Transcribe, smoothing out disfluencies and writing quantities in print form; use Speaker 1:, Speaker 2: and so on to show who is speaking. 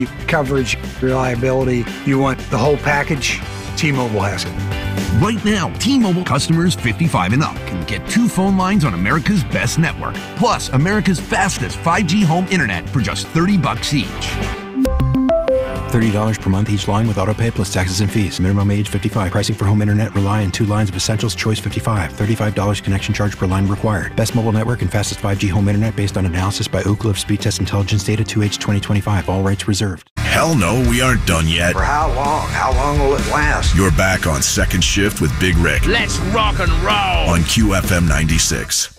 Speaker 1: coverage, reliability. You want the whole package? T-Mobile has it.
Speaker 2: Right now, T-Mobile customers 55 and up can get 2 phone lines on America's best network, plus America's fastest 5G home internet for just $30 each.
Speaker 3: $30 per month each line with autopay plus taxes and fees. Minimum age 55. Pricing for home internet rely on 2 lines of Essentials. Choice 55. $35 connection charge per line required. Best mobile network and fastest 5G home internet based on analysis by Ookla of Speed Test Intelligence data 2H 2025. All rights reserved.
Speaker 4: Hell no, we aren't done yet.
Speaker 1: For how long? How long will it last?
Speaker 4: You're back on Second Shift with Big Rick.
Speaker 5: Let's rock and roll
Speaker 4: On QFM 96.